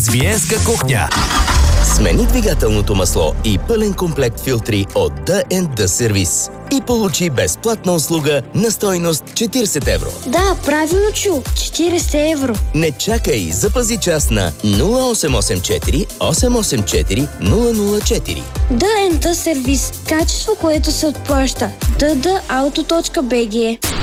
с Виенска кухня. Смени двигателното масло и пълен комплект филтри от D&D сервис и получи безплатна услуга на стойност 40 евро. Да, правилно чу. 40 евро. Не чакай, запази час на 0884 884 004. D&D сервис. Качество, което се отплаща. ddauto.bg